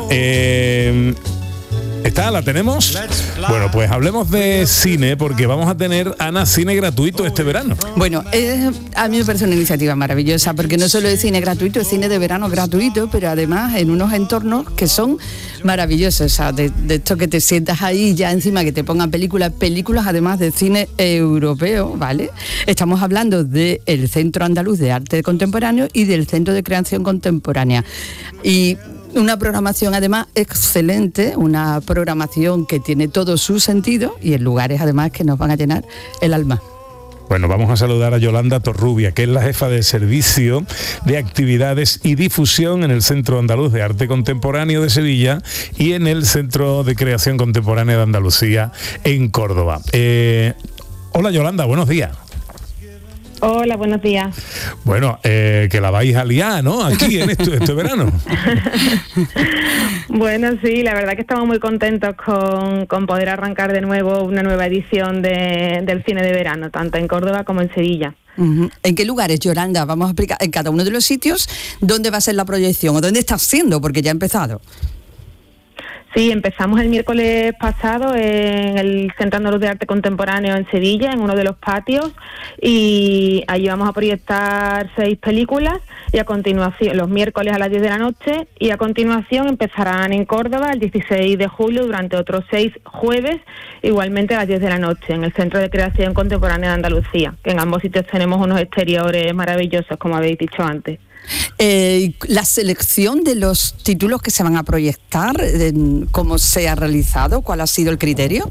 ¿Está? ¿La tenemos? Bueno, pues hablemos de cine, porque vamos a tener, Ana, cine gratuito este verano. Bueno, a mí me parece una iniciativa maravillosa, porque no solo es cine gratuito, es cine de verano gratuito, pero además en unos entornos que son maravillosos, o sea, de esto que te sientas ahí ya encima que te pongan películas además de cine europeo, ¿vale? Estamos hablando del Centro Andaluz de Arte Contemporáneo y del Centro de Creación Contemporánea. Y una programación además excelente, una programación que tiene todo su sentido y en lugares además que nos van a llenar el alma. Bueno, vamos a saludar a Yolanda Torrubia, que es la jefa de servicio de actividades y difusión en el Centro Andaluz de Arte Contemporáneo de Sevilla y en el Centro de Creación Contemporánea de Andalucía en Córdoba. Hola Yolanda, buenos días. Hola, buenos días. Bueno, que la vais a liar, ¿no? Aquí en este verano. Bueno, sí, la verdad que estamos muy contentos con poder arrancar de nuevo una nueva edición del cine de verano, tanto en Córdoba como en Sevilla. Uh-huh. ¿En qué lugares, Yolanda? Vamos a explicar en cada uno de los sitios dónde va a ser la proyección o dónde está siendo, porque ya ha empezado. Sí, empezamos el miércoles pasado en el Centro Andaluz de Arte Contemporáneo en Sevilla, en uno de los patios, y allí vamos a proyectar 6 películas y a continuación, los miércoles a las 10 de la noche, y a continuación empezarán en Córdoba el 16 de julio durante otros 6 jueves, igualmente a las 10 de la noche, en el Centro de Creación Contemporánea de Andalucía, que en ambos sitios tenemos unos exteriores maravillosos, como habéis dicho antes. La selección de los títulos que se van a proyectar, ¿cómo se ha realizado? ¿Cuál ha sido el criterio?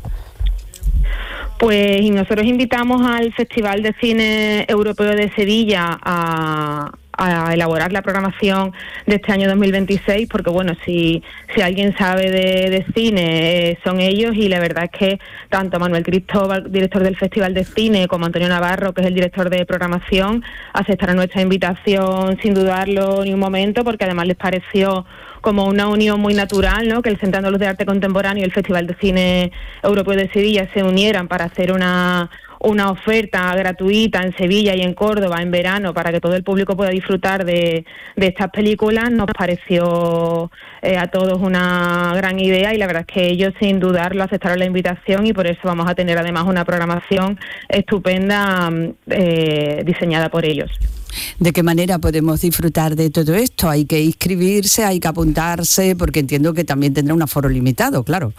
Pues nosotros invitamos al Festival de Cine Europeo de Sevilla a elaborar la programación de este año 2026, porque bueno, si alguien sabe de cine, son ellos, y la verdad es que tanto Manuel Cristóbal, director del Festival de Cine, como Antonio Navarro, que es el director de programación, aceptaron nuestra invitación sin dudarlo ni un momento, porque además les pareció como una unión muy natural, ¿no?, que el Centro Andaluz de Arte Contemporáneo y el Festival de Cine Europeo de Sevilla se unieran para hacer una oferta gratuita en Sevilla y en Córdoba en verano para que todo el público pueda disfrutar de estas películas. Nos pareció a todos una gran idea y la verdad es que ellos sin dudarlo aceptaron la invitación y por eso vamos a tener además una programación estupenda diseñada por ellos. ¿De qué manera podemos disfrutar de todo esto? ¿Hay que inscribirse, hay que apuntarse? Porque entiendo que también tendrá un aforo limitado, claro.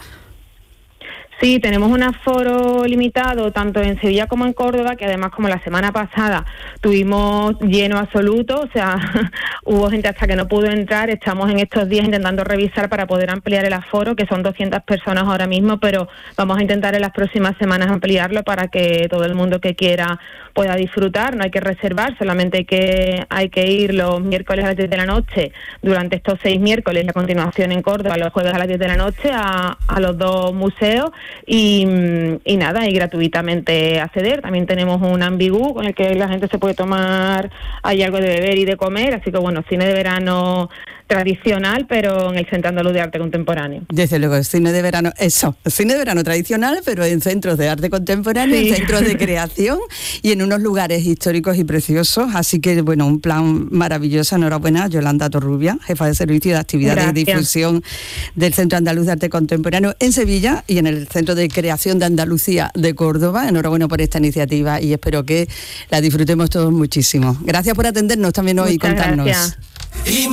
Sí, tenemos un aforo limitado tanto en Sevilla como en Córdoba, que además como la semana pasada tuvimos lleno absoluto, o sea, hubo gente hasta que no pudo entrar. Estamos en estos días intentando revisar para poder ampliar el aforo, que son 200 personas ahora mismo, pero vamos a intentar en las próximas semanas ampliarlo para que todo el mundo que quiera pueda disfrutar. No hay que reservar, solamente hay que ir los miércoles a las 10 de la noche durante estos 6 miércoles y a continuación en Córdoba los jueves a las 10 de la noche a los 2 museos y nada, y gratuitamente acceder. También tenemos un ambigú con el que la gente se puede tomar, hay algo de beber y de comer, así que bueno, cine de verano tradicional, pero en el Centro Andaluz de Arte Contemporáneo. Desde luego, cine de verano, eso, cine de verano tradicional, pero en centros de arte contemporáneo, sí, en centros de creación y en unos lugares históricos y preciosos, así que bueno, un plan maravilloso. Enhorabuena, Yolanda Torrubia, jefa de servicio de actividades de difusión del Centro Andaluz de Arte Contemporáneo en Sevilla y en el Centro de Creación de Andalucía de Córdoba. Enhorabuena por esta iniciativa y espero que la disfrutemos todos muchísimo. Gracias por atendernos también hoy y contarnos. Gracias.